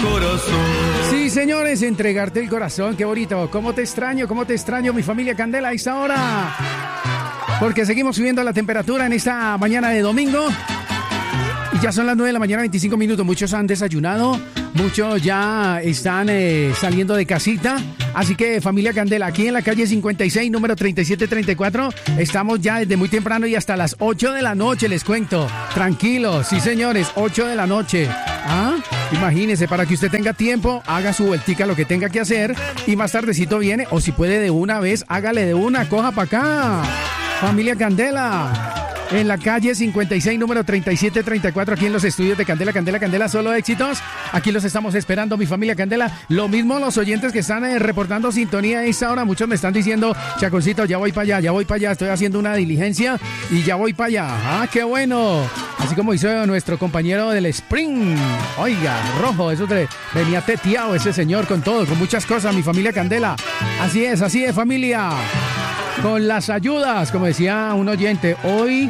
corazón. Sí, señores, entregarte el corazón, qué bonito. ¿Cómo te extraño, mi familia Candela a esta hora? Porque seguimos subiendo la temperatura en esta mañana de domingo. Y ya son las 9 de la mañana, 25 minutos. Muchos han desayunado, muchos ya están saliendo de casita. Así que, familia Candela, aquí en la calle 56, número 3734, estamos ya desde muy temprano y hasta las 8 de la noche, les cuento. Tranquilos, sí, señores, 8 de la noche. ¿Ah? Imagínese, para que usted tenga tiempo, haga su vueltica, lo que tenga que hacer, y más tardecito viene, o si puede de una vez, hágale de una, coja para acá. Familia Candela. En la calle 56, número 3734, aquí en los estudios de Candela, Candela, Candela, solo éxitos. Aquí los estamos esperando, mi familia Candela. Lo mismo los oyentes que están reportando sintonía a esta hora. Muchos me están diciendo, Chaconcito, ya voy para allá, estoy haciendo una diligencia y ya voy para allá. ¡Ah, qué bueno! Así como hizo nuestro compañero del Spring. Oiga, rojo, eso venía teteado ese señor con todo, con muchas cosas, mi familia Candela. Así es, familia. Con las ayudas, como decía un oyente, hoy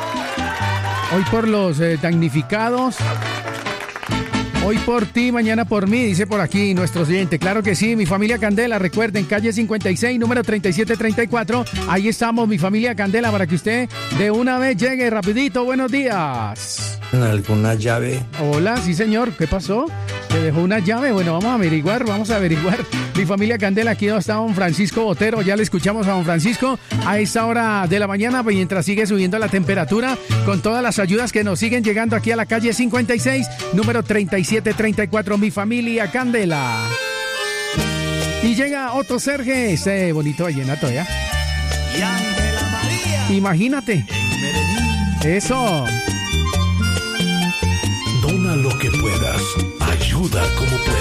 por los damnificados, hoy por ti, mañana por mí, dice por aquí nuestro oyente. Claro que sí, mi familia Candela, recuerden, calle 56, número 3734, ahí estamos, mi familia Candela, para que usted de una vez llegue rapidito. Buenos días. ¿Alguna llave? Hola, sí señor, ¿qué pasó? ¿Te dejó una llave? Bueno, vamos a averiguar. Mi familia Candela, aquí está don Francisco Botero, ya le escuchamos a don Francisco a esta hora de la mañana, mientras sigue subiendo la temperatura, con todas las ayudas que nos siguen llegando aquí a la calle 56, número 3734, mi familia Candela. Y llega Otto Serge, ese bonito vallenato, ¿ya? Y Ángela María. Imagínate. En Medellín. Eso. Dona lo que puedas. Ayuda como puedas.